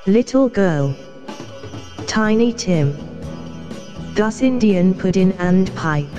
Little girl. Tiny Tim. Gus Indian pudding and pipe.